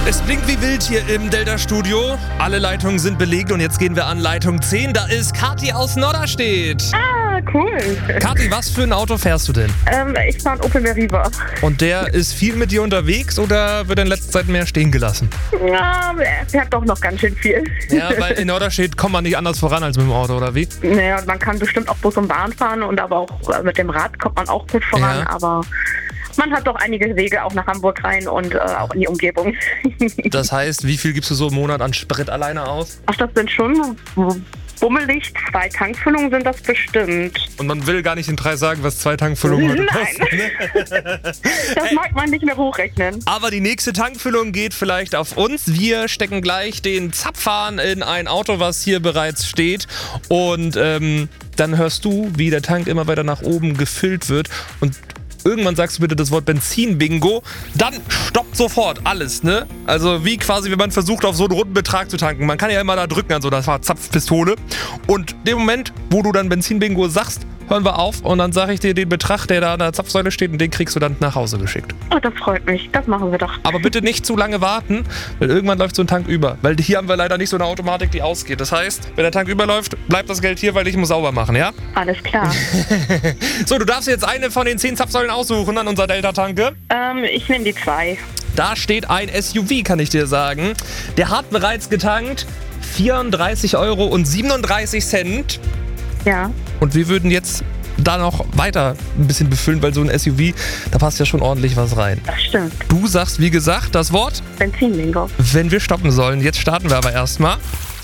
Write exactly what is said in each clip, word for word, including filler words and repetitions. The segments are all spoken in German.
Es blinkt wie wild hier im Delta-Studio. Alle Leitungen sind belegt und jetzt gehen wir an Leitung zehn. Da ist Kathi aus Norderstedt. Ah, cool. Kathi, was für ein Auto fährst du denn? Ähm, ich fahre einen Opel Meriva. Und der ist viel mit dir unterwegs oder wird er in letzter Zeit mehr stehen gelassen? Ja, er fährt doch noch ganz schön viel. Ja, weil in Norderstedt kommt man nicht anders voran als mit dem Auto, oder wie? Naja, man kann bestimmt auch Bus und Bahn fahren und aber auch mit dem Rad kommt man auch gut voran, Ja. aber man hat doch einige Wege auch nach Hamburg rein und äh, auch in die Umgebung. Das heißt, wie viel gibst du so im Monat an Sprit alleine aus? Ach, das sind schon bummelig, zwei Tankfüllungen sind das bestimmt. Und man will gar nicht den Preis sagen, was zwei Tankfüllungen heute kosten. Nein, das mag man nicht mehr hochrechnen. Aber die nächste Tankfüllung geht vielleicht auf uns. Wir stecken gleich den Zapfhahn in ein Auto, was hier bereits steht. Und ähm, dann hörst du, wie der Tank immer weiter nach oben gefüllt wird. Und irgendwann sagst du bitte das Wort Benzin-Bingo. Dann stoppt sofort alles, ne? Also wie quasi, wenn man versucht, auf so einen runden Betrag zu tanken. Man kann ja immer da drücken an so einer Zapfpistole. Und dem Moment, wo du dann Benzin-Bingo sagst, hören wir auf und dann sage ich dir den Betrag, der da an der Zapfsäule steht und den kriegst du dann nach Hause geschickt. Oh, das freut mich. Das machen wir doch. Aber bitte nicht zu lange warten, weil irgendwann läuft so ein Tank über. Weil hier haben wir leider nicht so eine Automatik, die ausgeht. Das heißt, wenn der Tank überläuft, bleibt das Geld hier, weil ich muss sauber machen, ja? Alles klar. So, du darfst jetzt eine von den zehn Zapfsäulen aussuchen an unserer Delta-Tanke. ähm, ich nehme die zwei. Da steht ein S U V, kann ich dir sagen. Der hat bereits getankt vierunddreißig Euro und siebenunddreißig Cent. Ja. Und wir würden jetzt da noch weiter ein bisschen befüllen, weil so ein S U V, da passt ja schon ordentlich was rein. Das stimmt. Du sagst, wie gesagt, das Wort, Benzin-Bingo. wenn wir stoppen sollen. Jetzt starten wir aber erstmal.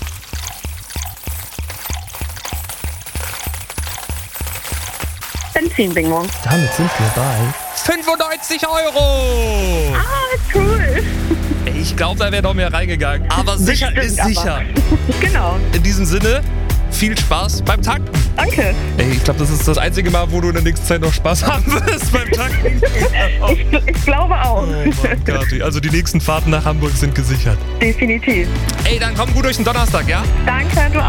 Benzin-Bingo. Damit sind wir bei fünfundneunzig Euro. Ah, cool. Ey, ich glaube, da wäre noch mehr reingegangen. Aber sicher Bestimmt ist aber. sicher. Genau. In diesem Sinne, viel Spaß beim Tanken. Danke. Ey, ich glaube, das ist das einzige Mal, wo du in der nächsten Zeit noch Spaß haben wirst beim Tanken. Ich, ich glaube auch. Oh Mann, Kathi. Also die nächsten Fahrten nach Hamburg sind gesichert. Definitiv. Ey, dann komm gut durch den Donnerstag, ja? Danke, du auch.